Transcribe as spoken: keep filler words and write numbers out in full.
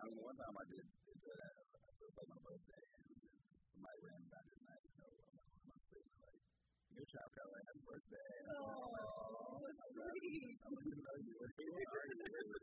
I mean, one time I did it to that, it was like my birthday, and somebody ran back at night, you know, on my face, like, your child felt like happy birthday. Oh, that's sweet. I'm like, you know, you were doing already.